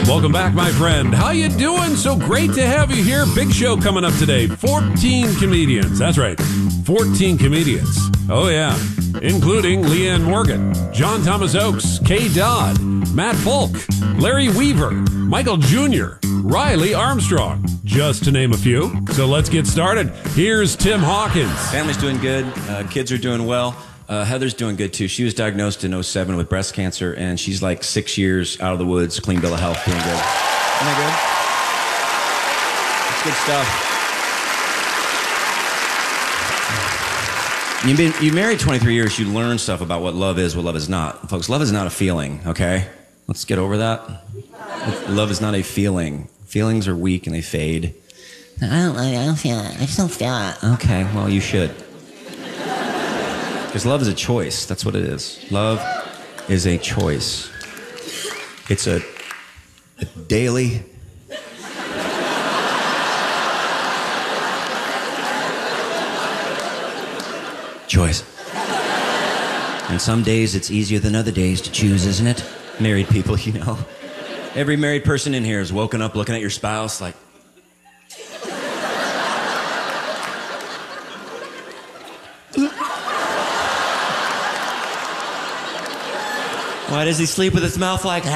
Welcome back, my friend. How you doing? So great to have you here. Big show coming up today. 14 comedians. That's right. 14 comedians. Oh, yeah. Including Leanne Morgan, John Thomas Oakes, Kay Dodd, Matt Folk, Larry Weaver, Michael Jr., Riley Armstrong, just to name a few. So let's get started. Here's Tim Hawkins. Family's doing good. Kids are doing well. Heather's doing good, too. She was diagnosed in 2007 with breast cancer, and she's like 6 years out of the woods, clean bill of health, doing good. Isn't that good? It's good stuff. You've married 23 years, you learn stuff about what love is not. Folks, love is not a feeling, okay? Let's get over that. Love is not a feeling. Feelings are weak and they fade. I don't feel it. I just don't feel it. Okay, well, you should. Because love is a choice. That's what it is. Love is a choice. It's a daily choice. And some days it's easier than other days to choose, isn't it? Married people, you know. Every married person in here has woken up looking at your spouse like, why does he sleep with his mouth like,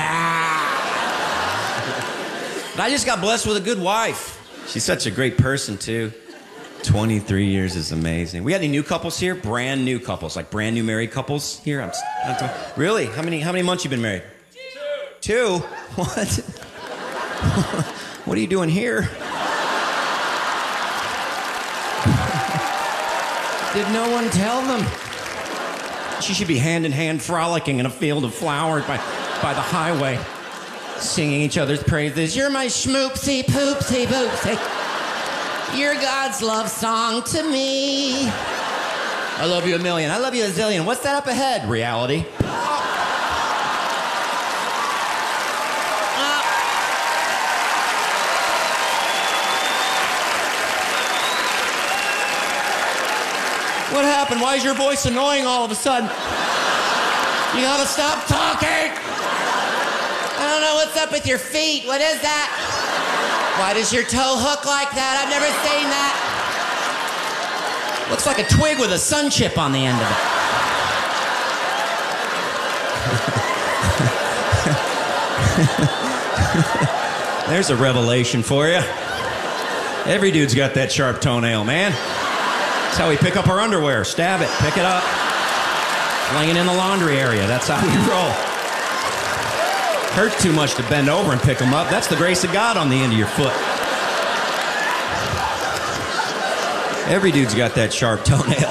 But I just got blessed with a good wife. She's such a great person, too. 23 years is amazing. We got any new couples here? Brand new couples, like brand new married couples here? Really? How many months you been married? 2. What? What are you doing here? Did no one tell them? She should be hand in hand frolicking in a field of flowers by the highway, singing each other's praises. You're my schmoopsy poopsy boopsy. You're God's love song to me. I love you a million. I love you a zillion. What's that up ahead? Reality. What happened? Why is your voice annoying all of a sudden? You gotta stop talking! I don't know what's up with your feet. What is that? Why does your toe hook like that? I've never seen that. Looks like a twig with a sun chip on the end of it. There's a revelation for you. Every dude's got that sharp toenail, man. That's how we pick up our underwear. Stab it, pick it up. Fling it in the laundry area. That's how we roll. Hurts too much to bend over and pick them up. That's the grace of God on the end of your foot. Every dude's got that sharp toenail.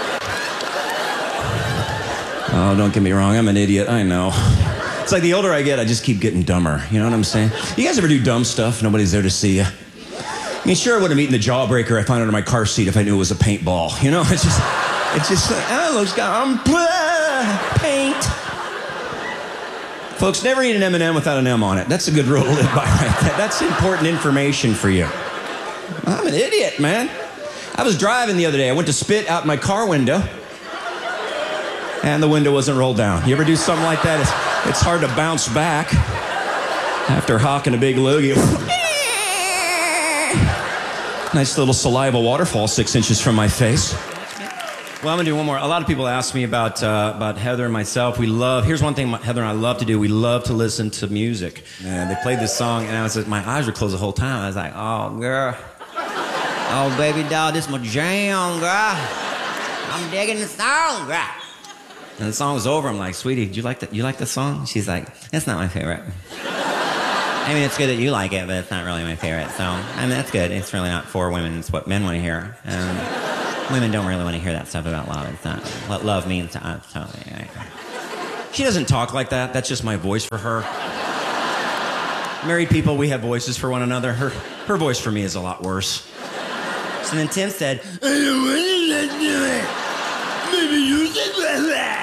Oh, don't get me wrong. I'm an idiot. I know. It's like the older I get, I just keep getting dumber. You know what I'm saying? You guys ever do dumb stuff? Nobody's there to see you. I mean, sure, I would have eaten the Jawbreaker I found under my car seat if I knew it was a paintball. You know, it's just paint. Folks, never eat an M&M without an M on it. That's a good rule to live by, right? That's important information for you. I'm an idiot, man. I was driving the other day. I went to spit out my car window, and the window wasn't rolled down. You ever do something like that? It's hard to bounce back after hawking a big loogie. Nice little saliva waterfall 6 inches from my face. Well, I'm going to do one more. A lot of people ask me about Heather and myself. Here's one thing Heather and I love to do. We love to listen to music. And they played this song, and my eyes were closed the whole time. I was like, oh, girl. Oh, baby doll, this is my jam, girl. I'm digging the song, girl. And the song was over. I'm like, sweetie, do you like that? You like the song? She's like, that's not my favorite. I mean, it's good that you like it, but it's not really my favorite. So, I mean, that's good. It's really not for women. It's what men want to hear. Women don't really want to hear that stuff about love. It's not what love means to us. So, yeah. She doesn't talk like that. That's just my voice for her. Married people, we have voices for one another. Her voice for me is a lot worse. So then Tim said, I don't want to do it. Maybe you should do that.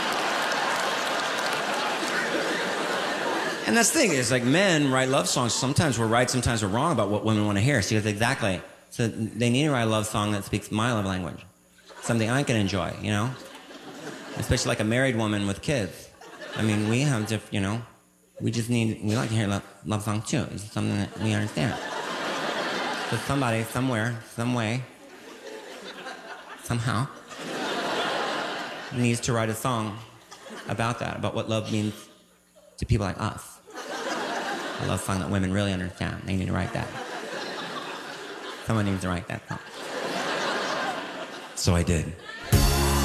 And that's the thing, is like men write love songs. Sometimes we're right, sometimes we're wrong about what women want to hear. She goes, exactly. So they need to write a love song that speaks my love language. Something I can enjoy, you know? Especially like a married woman with kids. I mean, we have we like to hear love song too. It's something that we understand. So somebody, somewhere, some way, somehow, needs to write a song about that, about what love means to people like us. A love song that women really understand. They need to write that. Someone needs to write that song. So I did.